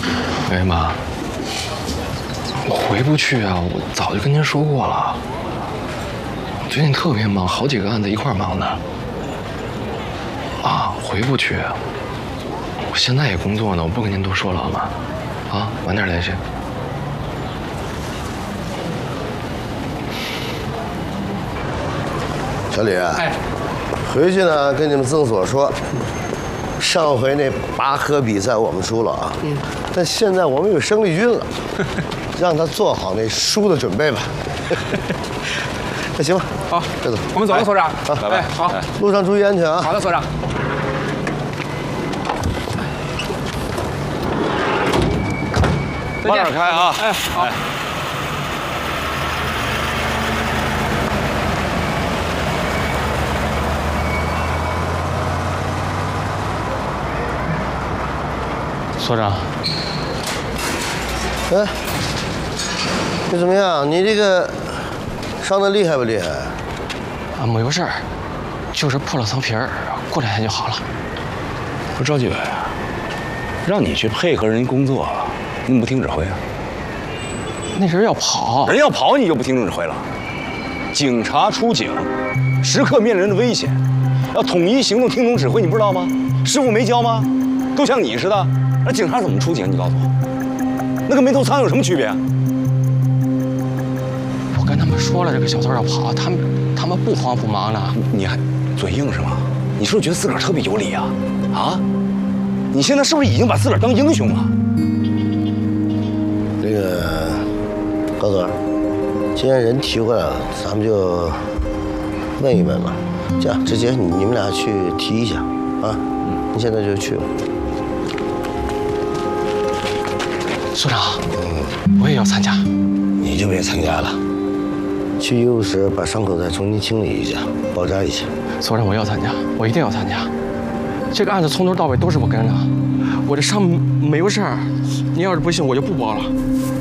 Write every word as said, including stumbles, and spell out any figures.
哎妈，我回不去啊！我早就跟您说过了，我最近特别忙，好几个案子一块忙的。啊，回不去。我现在也工作呢，我不跟您多说了，好吗？啊，晚点联系。 小李， 哎， 回去呢跟你们曾所说，上回那拔河比赛我们输了啊，嗯，但现在我们有生力军了，让他做好那输的准备吧。那行吧， 好， 这走， 我们走了，所长。 好， 拜拜。好， 路上注意安全啊。 好的，所长。 慢点开啊！ 哎，好。 所长， 哎，你怎么样？你这个伤得厉害不厉害？ 啊，没有事儿，就是破了层皮儿，过两天就好了。 不是赵继伟，让你去配合人家工作，你怎么不听指挥啊？ 那人要跑， 人要跑你就不听指挥了？警察出警，时刻面临着危险，要统一行动，听从指挥，你不知道吗？师傅没教吗？都像你似的。那警察怎么出警？你告诉我，那跟没头苍有什么区别啊？ 我跟他们说了，这个小偷要跑，他们他们不慌不忙的。 你还嘴硬是吗？你是不是觉得自个儿特别有理啊？啊？你现在是不是已经把自个儿当英雄了？ 这个高总，既然人提回来了，咱们就问一问吧。这样，直接你你们俩去提一下啊。你现在就去吧。 所长，嗯，我也要参加。 你就别参加了，去医务室把伤口再重新清理一下，包扎一下。 所长，我要参加，我一定要参加。这个案子从头到尾都是我跟着，我这伤没有事儿。您要是不信，我就不包了。